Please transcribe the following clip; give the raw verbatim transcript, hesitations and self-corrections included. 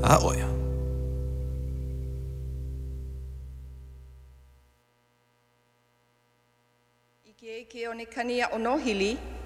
a oia. Ike ike o ne kania o no hili.